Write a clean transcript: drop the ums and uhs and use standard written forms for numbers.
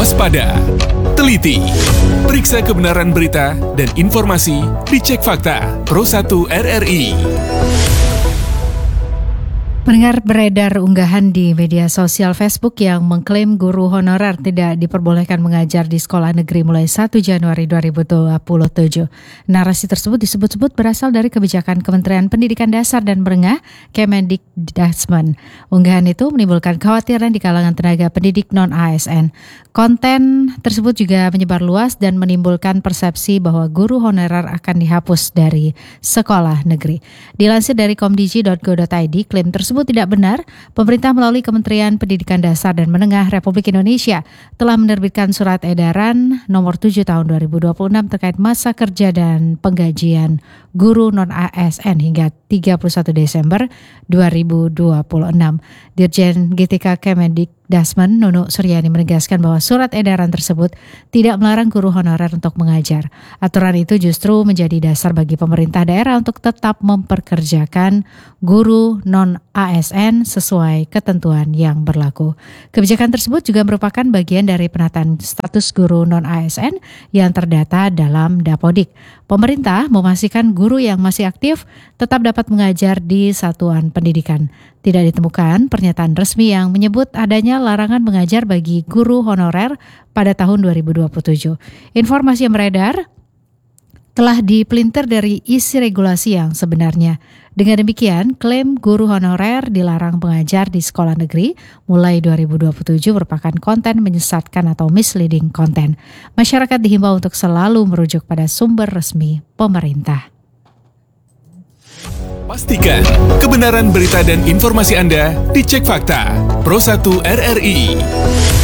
waspada, teliti, periksa kebenaran berita dan informasi di Cek Fakta Pro 1 RRI. Mendengar beredar unggahan di media sosial Facebook yang mengklaim guru honorer tidak diperbolehkan mengajar di sekolah negeri mulai 1 Januari 2027. Narasi tersebut disebut-sebut berasal dari kebijakan Kementerian Pendidikan Dasar dan Menengah Kemendikbudrismen. Unggahan itu menimbulkan kekhawatiran di kalangan tenaga pendidik non-ASN. Konten tersebut juga menyebar luas dan menimbulkan persepsi bahwa guru honorer akan dihapus dari sekolah negeri. Dilansir dari komdigi.go.id, klaim tersebut tidak benar. Pemerintah melalui Kementerian Pendidikan Dasar dan Menengah Republik Indonesia telah menerbitkan surat edaran nomor 7 tahun 2026 terkait masa kerja dan penggajian guru non-ASN hingga 31 Desember 2026. Dirjen GTK Kemendikbudrismen Nunuk Suryani menegaskan bahwa surat edaran tersebut tidak melarang guru honorer untuk mengajar. Aturan itu justru menjadi dasar bagi pemerintah daerah untuk tetap memperkerjakan guru non-ASN sesuai ketentuan yang berlaku. Kebijakan tersebut juga merupakan bagian dari penataan status guru non-ASN yang terdata dalam Dapodik. Pemerintah memastikan guru yang masih aktif tetap dapat mengajar di satuan pendidikan. Tidak ditemukan pernyataan resmi yang menyebut adanya larangan mengajar bagi guru honorer pada tahun 2027. Informasi yang beredar telah dipelintir dari isi regulasi yang sebenarnya. Dengan demikian, klaim guru honorer dilarang mengajar di sekolah negeri mulai 2027 merupakan konten menyesatkan atau misleading konten. Masyarakat dihimbau untuk selalu merujuk pada sumber resmi pemerintah. Pastikan kebenaran berita dan informasi Anda di Cek Fakta Pro 1 RRI.